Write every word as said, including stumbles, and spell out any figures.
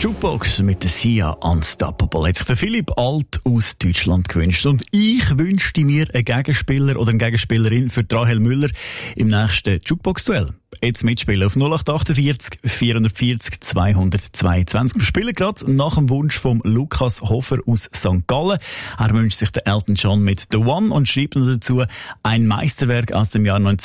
Jukebox mit der Sia Unstoppable. Hat sich der Philipp Alt aus Deutschland gewünscht. Und ich wünschte mir einen Gegenspieler oder eine Gegenspielerin für Rahel Müller im nächsten Jukebox-Duell. Jetzt mitspielen auf null acht achtundvierzig vierhundertvierzig zweihundertzweiundzwanzig. Wir spielen gerade nach dem Wunsch von Lukas Hofer aus Sankt Gallen. Er wünscht sich den Elton John mit The One und schreibt noch dazu ein Meisterwerk aus dem Jahr neunzehnhundertneunundneunzig.